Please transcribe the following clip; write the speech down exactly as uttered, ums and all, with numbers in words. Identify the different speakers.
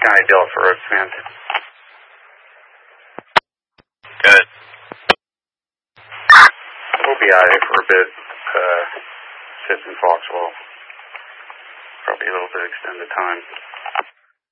Speaker 1: County Delta Road Command.
Speaker 2: Good.
Speaker 1: We'll be out here for a bit, uh, sitting in Foxwell. Probably a little bit extended time.